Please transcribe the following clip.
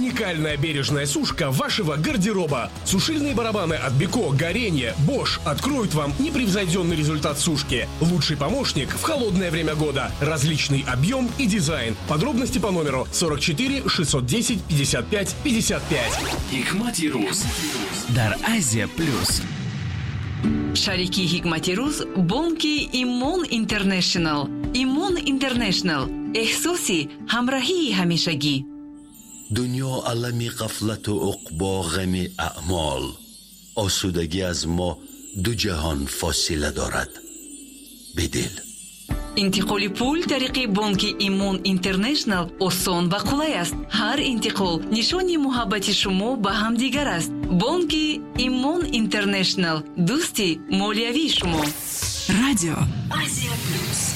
Уникальная бережная сушка вашего гардероба. Сушильные барабаны от Беко, Горенье, Bosch откроют вам непревзойденный результат сушки. Лучший помощник в холодное время года. Различный объем и дизайн. Подробности по номеру 44 610 55 55. Hikmati Ruz дар Азия плюс. Шарики Hikmati Ruz бонки Имон Интернешнл. Имон Интернешнл. احساسی همراهی همیشگی. دنیا عالمی غفلت و عقبا غم اعمال. آسودگی از ما دو جهان فاصله دارد. بدل انتقال پول طریق بانک ایمون اینترنشنال آسان و قلای است. هر انتقال نشانی محبت شما به هم دیگر است. بانک ایمون اینترنشنال دوستی مالیوی شما. رادیو آسیا پلوس.